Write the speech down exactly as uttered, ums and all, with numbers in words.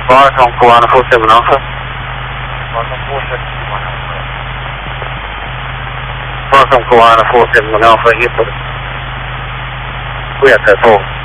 Boston Koala four seven Alpha. Boston four seven one Alpha. Boston Koala four seven one Alpha, here for we have that four.